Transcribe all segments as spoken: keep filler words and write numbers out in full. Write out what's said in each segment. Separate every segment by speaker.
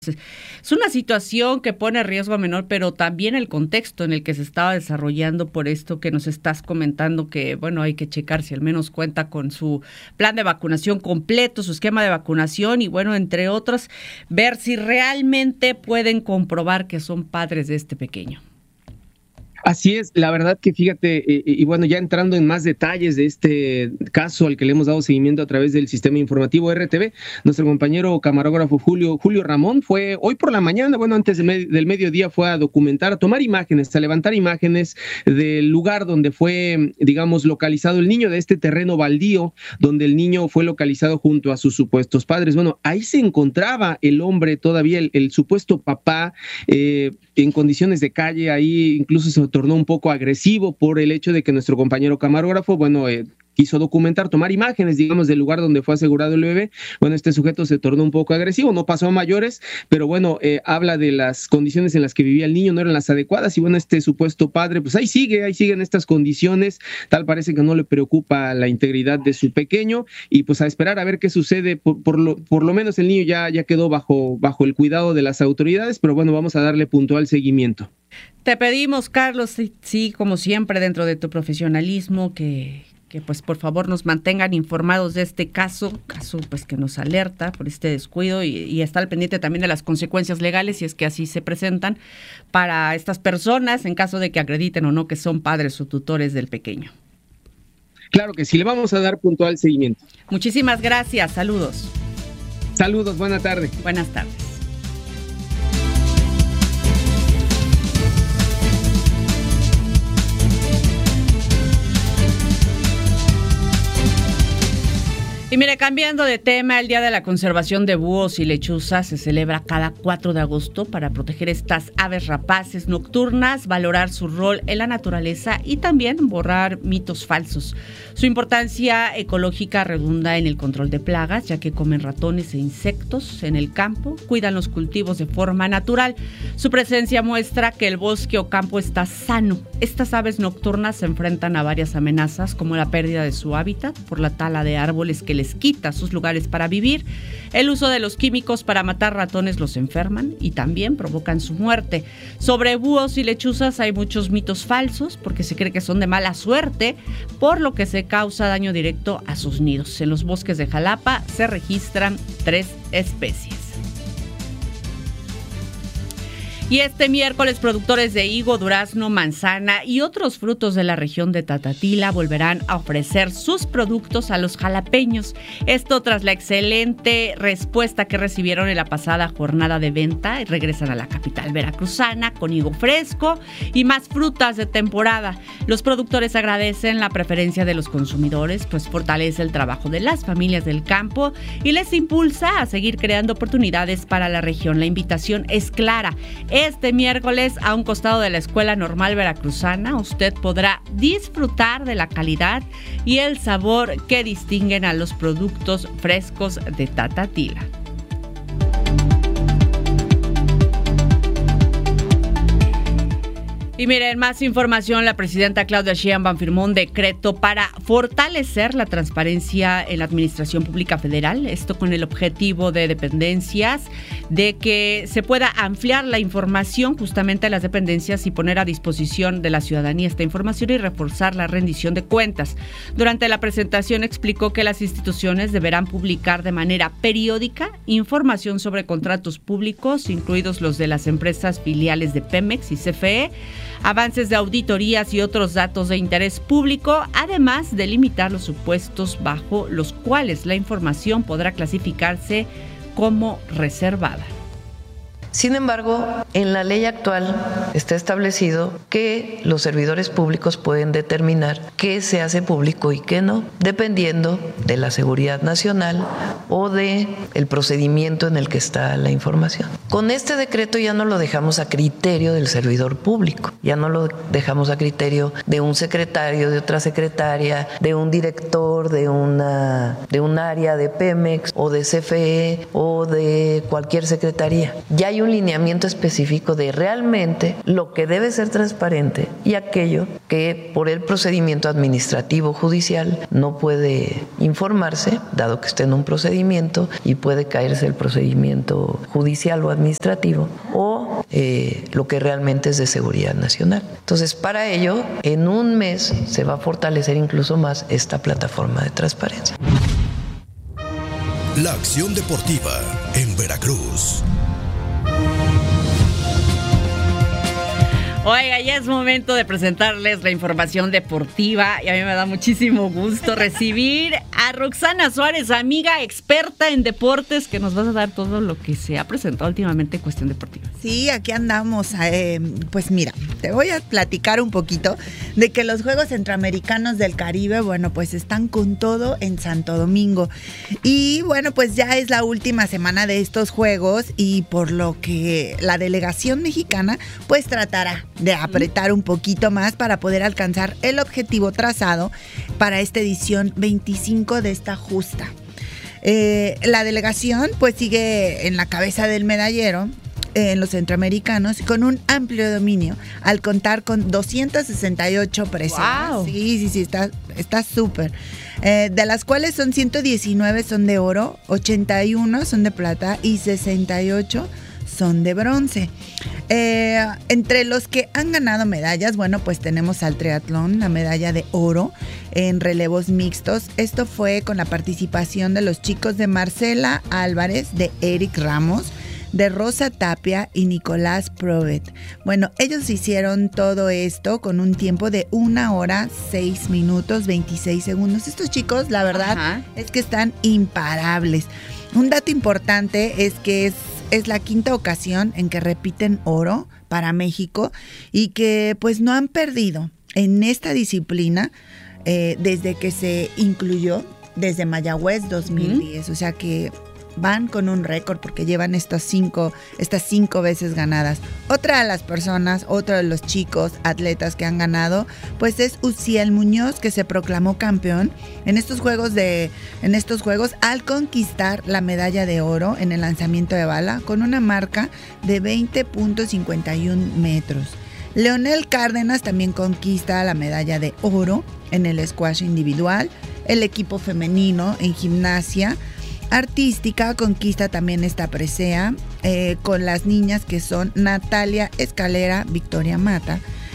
Speaker 1: Es una situación que pone a riesgo a menor, pero también el contexto en el que se estaba desarrollando por esto que nos estás comentando, que bueno, hay que checar si al menos cuenta con su plan de vacunación completo, su esquema de vacunación y bueno, entre otros, ver si realmente pueden comprobar que son padres de este pequeño.
Speaker 2: Así es, la verdad que fíjate, eh, y bueno, ya entrando en más detalles de este caso al que le hemos dado seguimiento a través del sistema informativo R T V, nuestro compañero camarógrafo Julio, Julio Ramón fue hoy por la mañana, bueno, antes de med- del mediodía fue a documentar, a tomar imágenes, a levantar imágenes del lugar donde fue, digamos, localizado el niño, de este terreno baldío, donde el niño fue localizado junto a sus supuestos padres. Bueno, ahí se encontraba el hombre todavía, el, el supuesto papá, eh, en condiciones de calle, ahí incluso se tornó un poco agresivo por el hecho de que nuestro compañero camarógrafo, bueno, eh, quiso documentar, tomar imágenes, digamos, del lugar donde fue asegurado el bebé. Bueno, este sujeto se tornó un poco agresivo, no pasó a mayores, pero bueno, eh, habla de las condiciones en las que vivía el niño, no eran las adecuadas, y bueno, este supuesto padre, pues ahí sigue, ahí sigue en estas condiciones, tal parece que no le preocupa la integridad de su pequeño, y pues a esperar a ver qué sucede, por, por, lo, por lo menos el niño ya, ya quedó bajo, bajo el cuidado de las autoridades, pero bueno, vamos a darle puntual seguimiento.
Speaker 1: Te pedimos, Carlos, sí, sí, como siempre, dentro de tu profesionalismo, que... que pues por favor nos mantengan informados de este caso, caso pues que nos alerta por este descuido y, y estar al pendiente también de las consecuencias legales si es que así se presentan para estas personas en caso de que acrediten o no que son padres o tutores del pequeño.
Speaker 2: Claro que sí, le vamos a dar puntual seguimiento.
Speaker 1: Muchísimas gracias, saludos.
Speaker 2: Saludos, buena tarde.
Speaker 1: Buenas tardes. Y mire, cambiando de tema, el Día de la Conservación de Búhos y Lechuzas se celebra cada cuatro de agosto para proteger estas aves rapaces nocturnas, valorar su rol en la naturaleza y también borrar mitos falsos. Su importancia ecológica redunda en el control de plagas, ya que comen ratones e insectos en el campo, cuidan los cultivos de forma natural. Su presencia muestra que el bosque o campo está sano. Estas aves nocturnas se enfrentan a varias amenazas, como la pérdida de su hábitat por la tala de árboles que les quita sus lugares para vivir. El uso de los químicos para matar ratones los enferman y también provocan su muerte. Sobre búhos y lechuzas hay muchos mitos falsos porque se cree que son de mala suerte, por lo que se causa daño directo a sus nidos. En los bosques de Jalapa se registran tres especies. Y este miércoles, productores de higo, durazno, manzana y otros frutos de la región de Tatatila volverán a ofrecer sus productos a los jalapeños. Esto tras la excelente respuesta que recibieron en la pasada jornada de venta. Regresan a la capital veracruzana con higo fresco y más frutas de temporada. Los productores agradecen la preferencia de los consumidores, pues fortalece el trabajo de las familias del campo y les impulsa a seguir creando oportunidades para la región. La invitación es clara. Este miércoles, a un costado de la Escuela Normal Veracruzana, usted podrá disfrutar de la calidad y el sabor que distinguen a los productos frescos de Tatatila. Y miren, más información, la presidenta Claudia Sheinbaum firmó un decreto para fortalecer la transparencia en la Administración Pública Federal, esto con el objetivo de dependencias, de que se pueda ampliar la información justamente a las dependencias y poner a disposición de la ciudadanía esta información y reforzar la rendición de cuentas. Durante la presentación explicó que las instituciones deberán publicar de manera periódica información sobre contratos públicos, incluidos los de las empresas filiales de Pemex y C F E, avances de auditorías y otros datos de interés público, además de limitar los supuestos bajo los cuales la información podrá clasificarse como reservada.
Speaker 3: Sin embargo, en la ley actual está establecido que los servidores públicos pueden determinar qué se hace público y qué no, dependiendo de la seguridad nacional o de el procedimiento en el que está la información. Con este decreto ya no lo dejamos a criterio del servidor público, ya no lo dejamos a criterio de un secretario, de otra secretaria, de un director de una de un área de Pemex o de C F E o de cualquier secretaría. Ya hay hay un lineamiento específico de realmente lo que debe ser transparente y aquello que por el procedimiento administrativo judicial no puede informarse, dado que esté en un procedimiento y puede caerse el procedimiento judicial o administrativo, o eh, lo que realmente es de seguridad nacional. Entonces, para ello, en un mes se va a fortalecer incluso más esta plataforma de transparencia.
Speaker 4: La acción deportiva en Veracruz.
Speaker 1: Oiga, ya es momento de presentarles la información deportiva y a mí me da muchísimo gusto recibir a Roxana Suárez, amiga experta en deportes, que nos vas a dar todo lo que se ha presentado últimamente en cuestión deportiva.
Speaker 5: Sí, aquí andamos. Eh, pues mira, te voy a platicar un poquito de que los Juegos Centroamericanos del Caribe, bueno, pues están con todo en Santo Domingo. Y bueno, pues ya es la última semana de estos Juegos y por lo que la delegación mexicana pues tratará de apretar un poquito más para poder alcanzar el objetivo trazado para esta edición veinticinco de esta justa. Eh, la delegación pues sigue en la cabeza del medallero en los centroamericanos con un amplio dominio al contar con doscientas sesenta y ocho preseas.
Speaker 1: Wow.
Speaker 5: Sí, sí, sí, está está súper. Eh, de las cuales son ciento diecinueve son de oro, ochenta y uno son de plata y sesenta y ocho son de bronce. Eh, entre los que han ganado medallas, bueno, pues tenemos al triatlón, la medalla de oro en relevos mixtos. Esto fue con la participación de los chicos de Marcela Álvarez, de Eric Ramos, de Rosa Tapia y Nicolás Provet. Bueno, ellos hicieron todo esto con un tiempo de una hora, seis minutos, veintiséis segundos. Estos chicos, la verdad, Ajá. es que están imparables. Un dato importante es que es Es la quinta ocasión en que repiten oro para México y que pues no han perdido en esta disciplina eh, desde que se incluyó, desde Mayagüez dos mil diez. ¿Mm? O sea que van con un récord porque llevan estas cinco, estas cinco veces ganadas. Otra de las personas, otro de los chicos atletas que han ganado, pues es Uziel Muñoz, que se proclamó campeón en estos juegos de, en estos juegos al conquistar la medalla de oro en el lanzamiento de bala con una marca de veinte punto cincuenta y uno metros. Leonel Cárdenas también conquista la medalla de oro en el squash individual. El equipo femenino en gimnasia artística conquista también esta presea eh, con las niñas que son Natalia Escalera, Victoria Mata,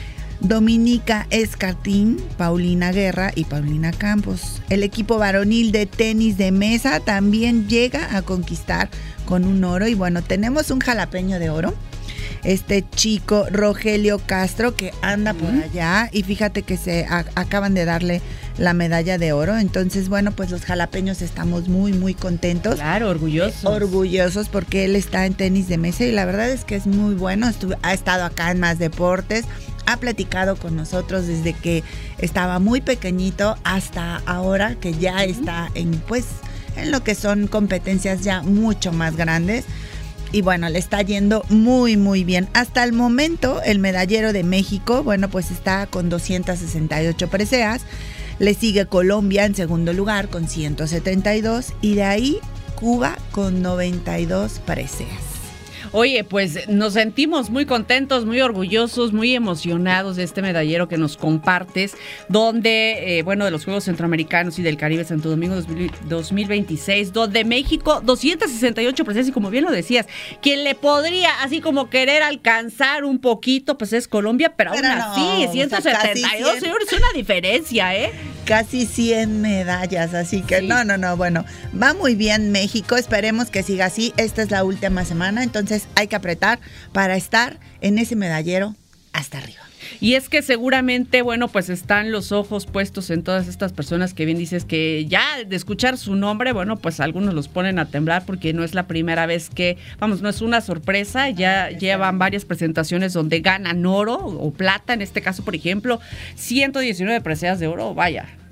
Speaker 5: Dominica Escartín, Paulina Guerra y Paulina Campos. El equipo varonil de tenis de mesa también llega a conquistar con un oro. Y bueno, tenemos un jalapeño de oro, este chico Rogelio Castro, que anda por allá y fíjate que se a, acaban de darle la medalla de oro. Entonces, bueno, pues los jalapeños estamos muy, muy contentos.
Speaker 1: Claro, orgullosos.
Speaker 5: Eh, orgullosos porque él está en tenis de mesa y la verdad es que es muy bueno. Estuve, ha estado acá en Más Deportes, ha platicado con nosotros desde que estaba muy pequeñito hasta ahora que ya uh-huh. está en, pues, en lo que son competencias ya mucho más grandes. Y bueno, le está yendo muy, muy bien. Hasta el momento, el medallero de México, bueno, pues está con doscientas sesenta y ocho preseas. Le sigue Colombia en segundo lugar con ciento setenta y dos. Y de ahí, Cuba con noventa y dos preseas.
Speaker 1: Oye, pues nos sentimos muy contentos, muy orgullosos, muy emocionados de este medallero que nos compartes, donde, eh, bueno, de los Juegos Centroamericanos y del Caribe Santo Domingo dos mil veintiséis, donde México, doscientas sesenta y ocho presencias, y como bien lo decías, quien le podría así como querer alcanzar un poquito, pues es Colombia, pero, pero aún no, así, ciento setenta y dos, señores, es una diferencia, ¿eh?
Speaker 5: Casi cien medallas, así que sí. no, no, no, bueno, va muy bien México, esperemos que siga así, esta es la última semana, entonces hay que apretar para estar en ese medallero hasta arriba.
Speaker 1: Y es que seguramente, bueno, pues están los ojos puestos en todas estas personas que bien dices que ya de escuchar su nombre, bueno, pues algunos los ponen a temblar porque no es la primera vez que, vamos, no es una sorpresa, ya llevan varias presentaciones donde ganan oro o plata, en este caso, por ejemplo, ciento diecinueve preseas de oro, vaya. O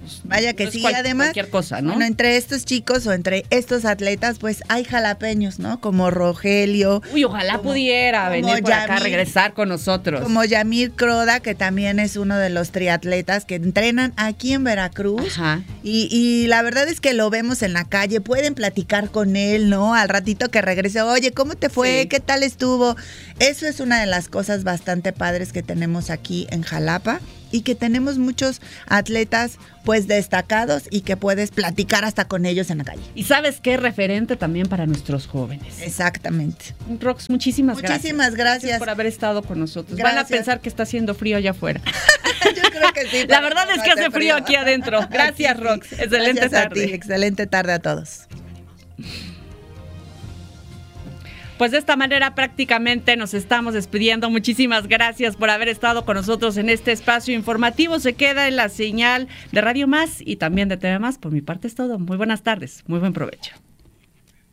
Speaker 1: vamos.
Speaker 5: Vaya que
Speaker 1: no
Speaker 5: sí,
Speaker 1: cual,
Speaker 5: además,
Speaker 1: cualquier cosa, ¿no?
Speaker 5: Bueno, entre estos chicos o entre estos atletas, pues hay jalapeños, ¿no? Como Rogelio.
Speaker 1: Uy, ojalá
Speaker 5: como,
Speaker 1: pudiera
Speaker 5: como
Speaker 1: venir por
Speaker 5: Yamir,
Speaker 1: acá a regresar con nosotros.
Speaker 5: Como Yamir Croda, que también es uno de los triatletas que entrenan aquí en Veracruz.
Speaker 1: Ajá.
Speaker 5: Y, y la verdad es que lo vemos en la calle, pueden platicar con él, ¿no? Al ratito que regrese, oye, ¿cómo te fue?
Speaker 1: Sí.
Speaker 5: ¿Qué tal estuvo? Eso es una de las cosas bastante padres que tenemos aquí en Jalapa y que tenemos muchos atletas pues destacados y que puedes platicar hasta con ellos en la calle.
Speaker 1: Y sabes qué, referente también para nuestros jóvenes.
Speaker 5: Exactamente.
Speaker 1: Rox, muchísimas,
Speaker 5: Muchísimas gracias.
Speaker 1: gracias por haber estado con nosotros.
Speaker 5: Gracias.
Speaker 1: Van a pensar que está haciendo frío allá afuera.
Speaker 5: Yo creo que sí.
Speaker 1: La verdad es que hace frío aquí adentro. Gracias,
Speaker 5: Aquí sí.
Speaker 1: Rox. Excelente
Speaker 5: Gracias
Speaker 1: tarde.
Speaker 5: A ti. Excelente tarde a todos.
Speaker 1: Pues de esta manera prácticamente nos estamos despidiendo. Muchísimas gracias por haber estado con nosotros en este espacio informativo. Se queda en la señal de Radio Más y también de T V Más. Por mi parte es todo. Muy buenas tardes. Muy buen provecho.